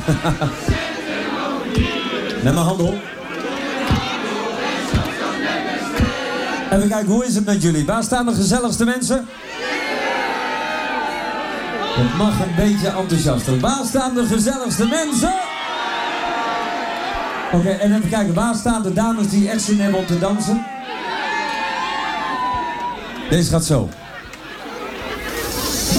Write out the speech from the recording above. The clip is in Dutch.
Met mijn handen op. Even kijken, hoe is het met jullie? Waar staan de gezelligste mensen? Het mag een beetje enthousiaster. Waar staan de gezelligste mensen? Oké, en even kijken, waar staan de dames die echt zin hebben om te dansen? Deze gaat zo.